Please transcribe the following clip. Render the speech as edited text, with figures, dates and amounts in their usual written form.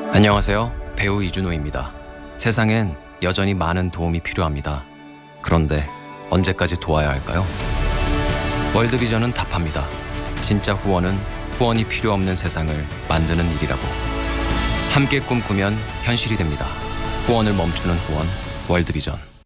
안녕하세요. 배우 이준호입니다. 세상엔 여전히 많은 도움이 필요합니다. 그런데 언제까지 도와야 할까요? 월드비전은 답합니다. 진짜 후원은 후원이 필요 없는 세상을 만드는 일이라고. 함께 꿈꾸면 현실이 됩니다. 후원을 멈추는 후원, 월드비전.